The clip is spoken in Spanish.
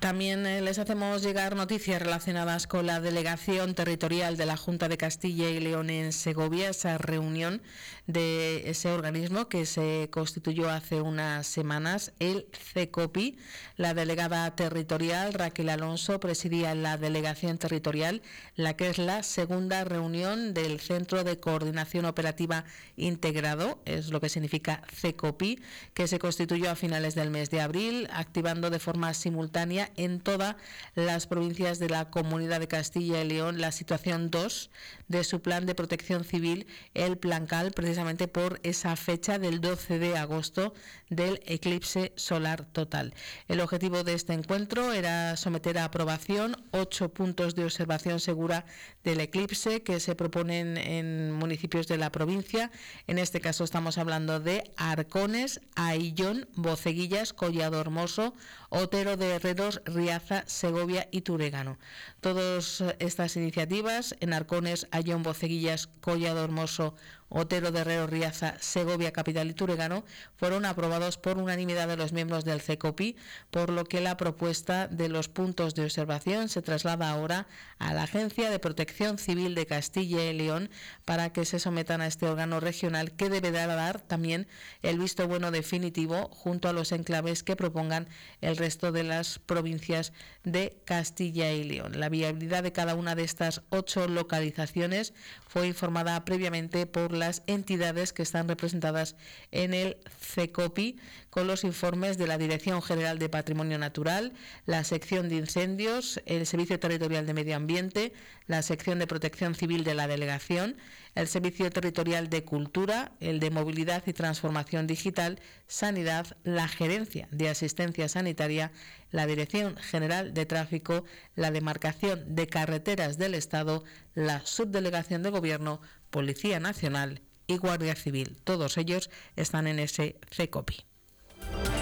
También les hacemos llegar noticias relacionadas con la delegación territorial de la Junta de Castilla y León en Segovia, esa reunión de ese organismo que se constituyó hace unas semanas, el CECOPI. La delegada territorial Raquel Alonso presidía la delegación territorial, la que es la segunda reunión del Centro de Coordinación Operativa Integrado, es lo que significa CECOPI, que se constituyó a finales del mes de abril, activando de forma simultánea en todas las provincias de la Comunidad de Castilla y León la situación 2 de su plan de protección civil, el Plancal, precisamente por esa fecha del 12 de agosto del eclipse solar total. El objetivo de este encuentro era someter a aprobación 8 puntos de observación segura del eclipse que se proponen en municipios de la provincia. En este caso estamos hablando de Arcones, Aillón, Boceguillas, Collado Hermoso, Otero de Herreros, Riaza, Segovia y Turegano. Todas estas iniciativas en Arcones, Aillón, Boceguillas, Collado Hermoso, Otero de Herreros, Riaza, Segovia, Capital y Turegano fueron aprobados por unanimidad de los miembros del CECOPI, por lo que la propuesta de los puntos de observación se traslada ahora a la Agencia de Protección Civil de Castilla y León para que se sometan a este órgano regional, que deberá dar también el visto bueno definitivo junto a los enclaves que propongan el resto de las provincias de Castilla y León. La viabilidad de cada una de estas 8 localizaciones fue informada previamente por las entidades que están representadas en el CECOPI, con los informes de la Dirección General de Patrimonio Natural, la sección de incendios, el Servicio Territorial de Medio Ambiente, la sección de Protección Civil de la Delegación, el Servicio Territorial de Cultura, el de Movilidad y Transformación Digital, Sanidad, la Gerencia de Asistencia Sanitaria, la Dirección General de Tráfico, la Demarcación de Carreteras del Estado, la Subdelegación de Gobierno, Policía Nacional y Guardia Civil. Todos ellos están en ese CECOPI.